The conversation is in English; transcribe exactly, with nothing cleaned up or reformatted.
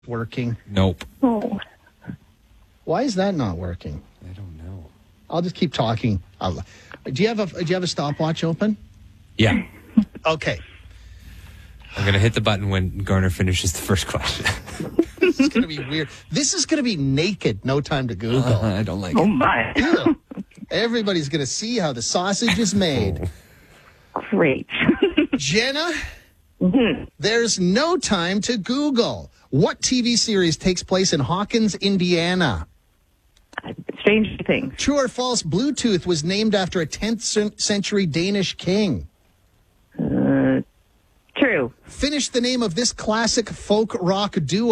Working. Nope. Oh. Why is that not working? I don't know. I'll just keep talking. I'll, do you have a Do you have a stopwatch open? Yeah. Okay. I'm going to hit the button when Garner finishes the first question. This is going to be weird. This is going to be naked. No time to Google. Uh, I don't like Oh, it. my. Ew. Everybody's going to see how the sausage is made. Great. Jenna, there's no time to Google. What T V series takes place in Hawkins, Indiana? Stranger Things. True or false, Bluetooth was named after a tenth century Danish king? Uh, true. Finish the name of this classic folk rock duo.